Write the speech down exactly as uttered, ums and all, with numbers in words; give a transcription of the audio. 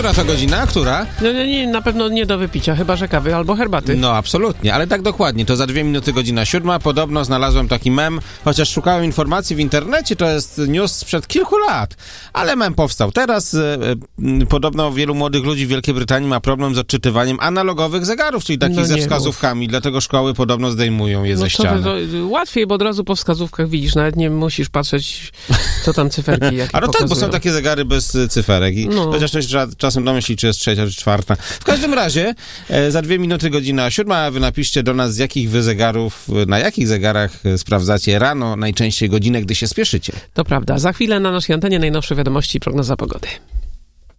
która to godzina? Która? No nie, nie, na pewno nie do wypicia, chyba że kawy albo herbaty. No absolutnie, ale tak dokładnie, to za dwie minuty godzina siódma. Podobno znalazłem taki mem, chociaż szukałem informacji w internecie, to jest news sprzed kilku lat, ale mem powstał teraz. E, e, podobno wielu młodych ludzi w Wielkiej Brytanii ma problem z odczytywaniem analogowych zegarów, czyli takich No ze nie wskazówkami, dlatego szkoły podobno zdejmują je No ze to, ściany. to, to łatwiej, bo od razu po wskazówkach widzisz, nawet nie musisz patrzeć, co tam cyferki jakie A no tak, bo pokazują. są takie zegary bez y, cyferek i No. chociaż ktoś trzeba czasem domyślić, czy jest trzecia, czy czwarta. W każdym razie e, za dwie minuty godzina siódma, a wy napiszcie do nas, z jakich wy zegarów, na jakich zegarach e, sprawdzacie rano najczęściej godzinę, gdy się spieszycie. To prawda. Za chwilę na naszej antenie najnowsze wiadomości i prognoza pogody.